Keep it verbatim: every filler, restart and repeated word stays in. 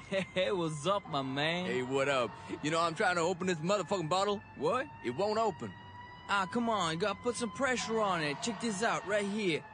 Hey, what's up, my man? Hey, what up? You know, I'm trying to open this motherfucking bottle. What? It won't open. Ah, come on, you gotta put some pressure on it. Check this out, right here.